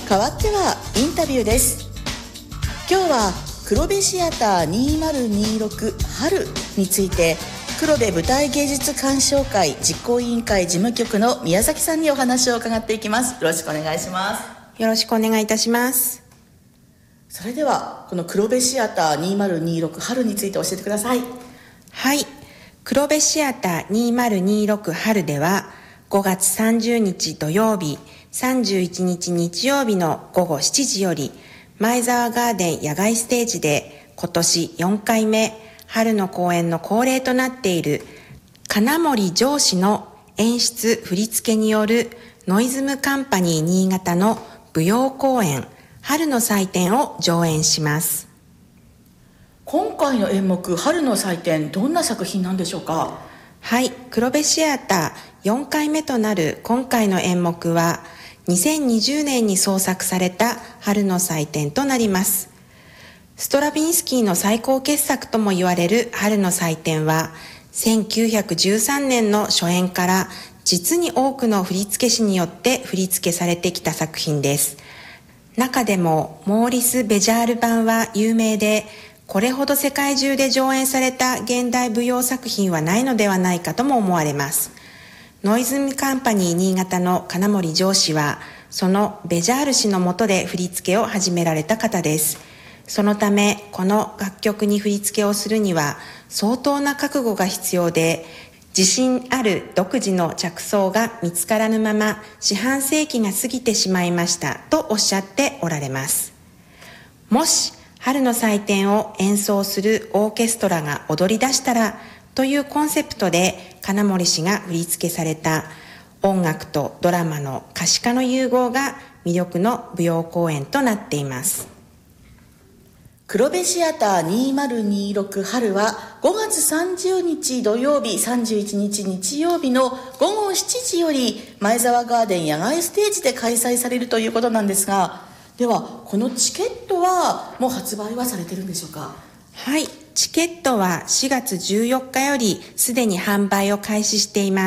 代わってはインタビューです。今日は黒部シアター2026春について、黒部舞台芸術鑑賞会実行委員会事務局の宮崎さんにお話を伺っていきます。よろしくお願いします。 よろしくお願いいたします。 それではこの黒部シアター2026春について教えてください。 はい、黒部シアター2026春では5月30日土曜日、31日日曜日の午後7時より前沢ガーデン野外ステージで今年4回目春の公演の恒例となっている金森上司の演出振付によるノイズムカンパニー新潟の舞踊公演春の祭典を上演します。 今回の演目春の祭典、どんな作品なんでしょうか？ はい、黒部シアター4回目となる今回の演目は2020年に創作された春の祭典となります。ストラヴィンスキーの最高傑作とも言われる春の祭典は1913年の初演から実に多くの振付師によって振り付けされてきた作品です。中でもモーリス・ベジャール版は有名で、これほど世界中で上演された現代舞踊作品はないのではないかとも思われます。ノイズムカンパニー新潟の金森上司はそのベジャール氏の下で振り付けを始められた方です。そのためこの楽曲に振り付けをするには相当な覚悟が必要で、自信ある独自の着想が見つからぬまま四半世紀が過ぎてしまいましたとおっしゃっておられます。もし春の祭典を演奏するオーケストラが踊り出したらというコンセプトで金森氏が振り付けされた音楽とドラマの可視化の融合が魅力の舞踊公演となっています。 黒部シアター2026春は5月30日土曜日、31日日曜日の午後7時より前沢ガーデン野外ステージで開催されるということなんですが、ではこのチケットはもう発売はされてるんでしょうか？ はい、チケットは4月14日よりすでに販売を開始しています。